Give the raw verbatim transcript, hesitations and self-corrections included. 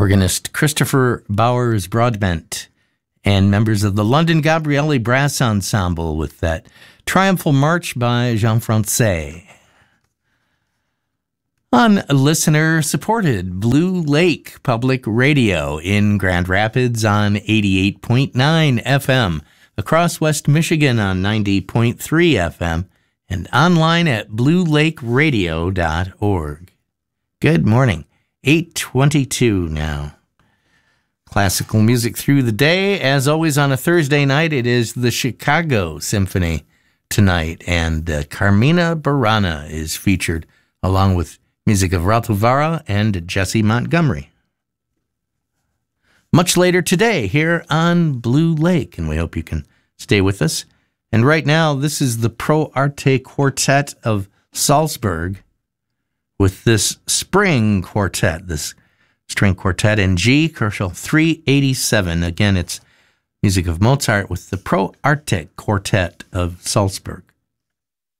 Organist Christopher Bowers Broadbent and members of the London Gabriele Brass Ensemble with that Triumphal March by Jean Francais. On listener-supported Blue Lake Public Radio in Grand Rapids on eighty-eight point nine F M, across West Michigan on ninety point three F M, and online at blue lake radio dot org. Good morning. eight twenty-two now. Classical music through the day. As always on a Thursday night, it is the Chicago Symphony tonight, and uh, Carmina Burana is featured, along with music of Ratu Vara and Jesse Montgomery. Much later today here on Blue Lake, and we hope you can stay with us. And right now, this is the Pro Arte Quartet of Salzburg with this Spring Quartet, this string quartet in G, Kochel three eighty-seven. Again, it's music of Mozart with the Pro Arte Quartet of Salzburg.